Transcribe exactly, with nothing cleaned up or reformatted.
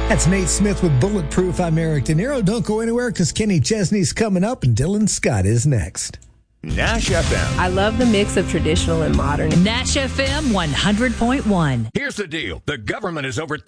That's Nate Smith with Bulletproof. I'm Eric De Niro. Don't go anywhere because Kenny Chesney's coming up and Dylan Scott is next. Nash F M. I love the mix of traditional and modern. Nash F M one hundred point one. Here's the deal. The government is over